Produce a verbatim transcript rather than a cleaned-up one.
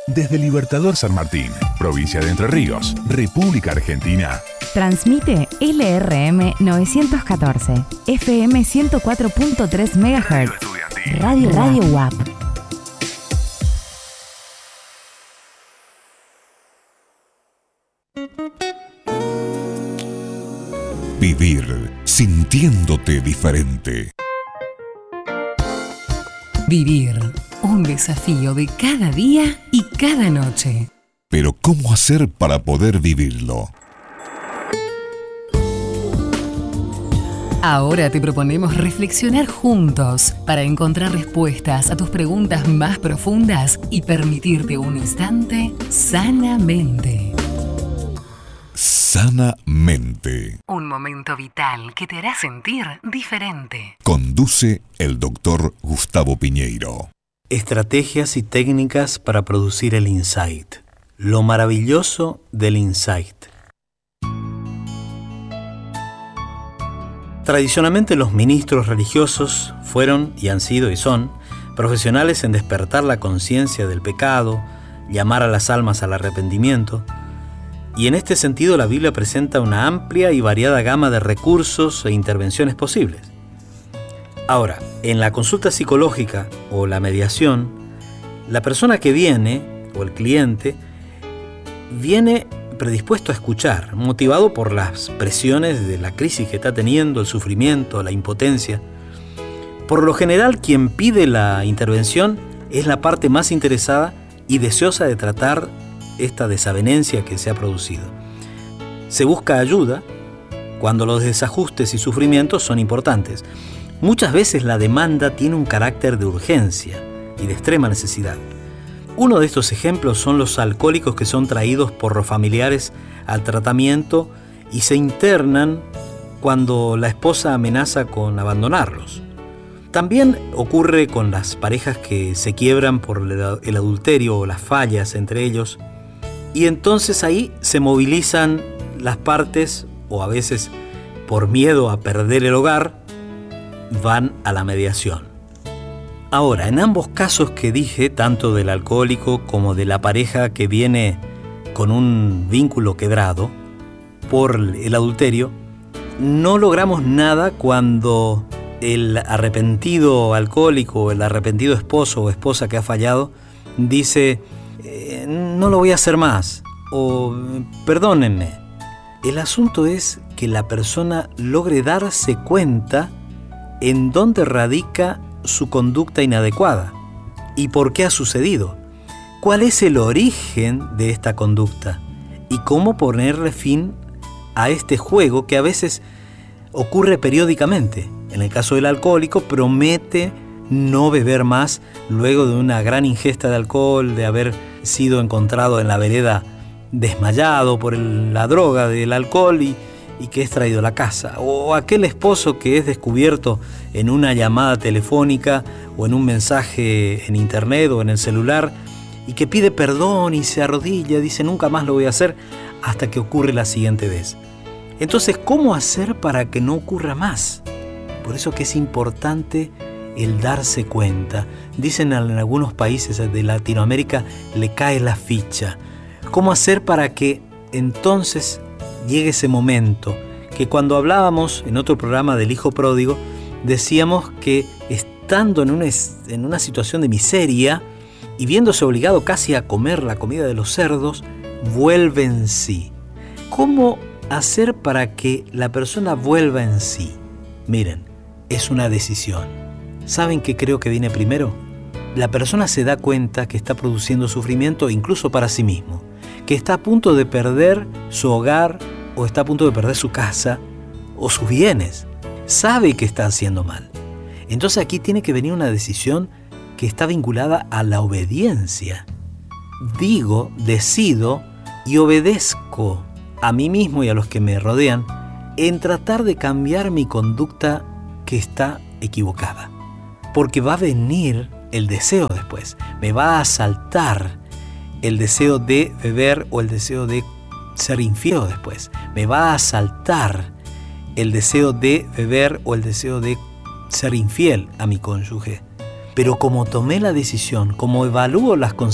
Desde Libertador San Martín, provincia de Entre Ríos, República Argentina. Transmite L R M novecientos catorce, F M ciento cuatro punto tres megahertz. Radio Radio U A P. Vivir sintiéndote diferente. Vivir, un desafío de cada día y cada noche. Pero ¿cómo hacer para poder vivirlo? Ahora te proponemos reflexionar juntos para encontrar respuestas a tus preguntas más profundas y permitirte un instante sanamente. Sanamente. Un momento vital que te hará sentir diferente. Conduce el doctor Gustavo Piñeiro. Estrategias y técnicas para producir el insight. Lo maravilloso del insight. Tradicionalmente los ministros religiosos fueron y han sido y son profesionales en despertar la conciencia del pecado, llamar a las almas al arrepentimiento, y en este sentido la Biblia presenta una amplia y variada gama de recursos e intervenciones posibles. Ahora, en la consulta psicológica o la mediación, la persona que viene, o el cliente, viene predispuesto a escuchar, motivado por las presiones de la crisis que está teniendo, el sufrimiento, la impotencia. Por lo general, quien pide la intervención es la parte más interesada y deseosa de tratar esta desavenencia que se ha producido. Se busca ayuda cuando los desajustes y sufrimientos son importantes. Muchas veces la demanda tiene un carácter de urgencia y de extrema necesidad. Uno de estos ejemplos son los alcohólicos que son traídos por los familiares al tratamiento y se internan cuando la esposa amenaza con abandonarlos. También ocurre con las parejas que se quiebran por el adulterio o las fallas entre ellos, y entonces ahí se movilizan las partes, o a veces por miedo a perder el hogar, van a la mediación. Ahora, en ambos casos que dije, tanto del alcohólico como de la pareja que viene con un vínculo quebrado por el adulterio, no logramos nada cuando el arrepentido alcohólico o el arrepentido esposo o esposa que ha fallado dice: eh, no lo voy a hacer más, o perdónenme. El asunto es que la persona logre darse cuenta en dónde radica su conducta inadecuada y por qué ha sucedido, cuál es el origen de esta conducta y cómo ponerle fin a este juego que a veces ocurre periódicamente. En el caso del alcohólico, promete no beber más luego de una gran ingesta de alcohol, de haber sido encontrado en la vereda desmayado por el, la droga del alcohol y, y que es traído a la casa. O aquel esposo que es descubierto en una llamada telefónica o en un mensaje en internet o en el celular y que pide perdón y se arrodilla, dice nunca más lo voy a hacer, hasta que ocurre la siguiente vez. Entonces, ¿cómo hacer para que no ocurra más? Por eso que es importante el darse cuenta. Dicen en algunos países de Latinoamérica, le cae la ficha. ¿Cómo hacer para que entonces llegue ese momento? Que cuando hablábamos en otro programa del hijo pródigo, decíamos que estando en una, en una situación de miseria y viéndose obligado casi a comer la comida de los cerdos, vuelve en sí. ¿Cómo hacer para que la persona vuelva en sí? Miren, es una decisión. ¿Saben qué creo que viene primero? La persona se da cuenta que está produciendo sufrimiento incluso para sí mismo, que está a punto de perder su hogar o está a punto de perder su casa o sus bienes. Sabe que está haciendo mal. Entonces aquí tiene que venir una decisión que está vinculada a la obediencia. Digo, decido y obedezco a mí mismo y a los que me rodean en tratar de cambiar mi conducta que está equivocada. Porque va a venir el deseo después. Me va a asaltar el deseo de beber o el deseo de ser infiel después. Me va a asaltar el deseo de beber o el deseo de ser infiel a mi cónyuge. Pero como tomé la decisión, como evalúo las consecuencias,